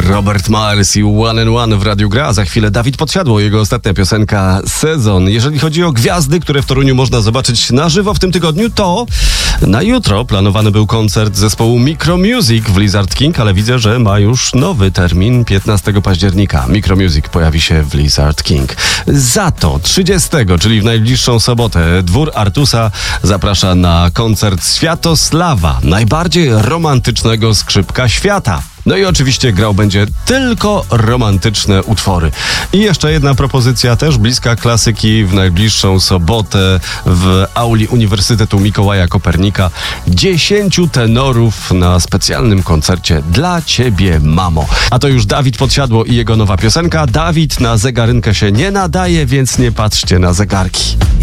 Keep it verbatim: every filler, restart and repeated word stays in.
Robert Miles i One and One w Radiu Gra. Za chwilę Dawid Podsiadło, jego ostatnia piosenka Sezon. Jeżeli chodzi o gwiazdy, które w Toruniu można zobaczyć na żywo w tym tygodniu, to na jutro planowany był koncert zespołu Micro Music w Lizard King, ale widzę, że ma już nowy termin, piętnastego października. Micro Music pojawi się w Lizard King. Za to trzydziestego, czyli w najbliższą sobotę, Dwór Artusa zaprasza na koncert Światosława, najbardziej romantycznego skrzypka świata. No i oczywiście grał będzie tylko romantyczne utwory. I jeszcze jedna propozycja, też bliska klasyki, w najbliższą sobotę w auli Uniwersytetu Mikołaja Kopernika. Dziesięciu tenorów na specjalnym koncercie dla ciebie, mamo. A to już Dawid Podsiadło i jego nowa piosenka. Dawid na zegarynkę się nie nadaje, więc nie patrzcie na zegarki.